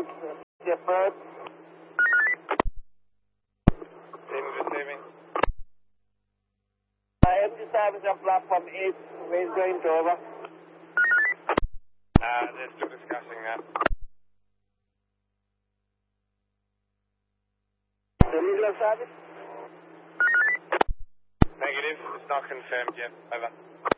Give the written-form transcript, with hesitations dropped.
Shepherd. Receiving. Empty service on platform 8, where is going to over? They're still discussing that. Regular service? Negative, it's not confirmed yet. Over.